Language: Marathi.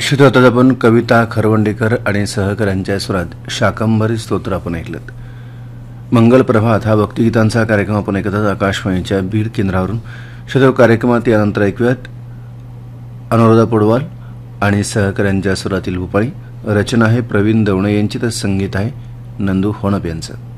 श्रोतात आपण कविता खरवंडेकर आणि सहकाऱ्यांच्या स्वरात शाकंभरी स्तोत्र आपण ऐकलं. मंगल प्रभात हा भक्तिगीतांचा कार्यक्रम आपण ऐकतात आकाशवाणीच्या बीड केंद्रावरून. श्रोतो कार्यक्रमात यानंतर ऐकूयात अनुराधा पौडवाल आणि सहकाऱ्यांच्या स्वरातील भूपाळी. रचना आहे प्रवीण दवणे यांची तर संगीत आहे नंदू होणप यांचं.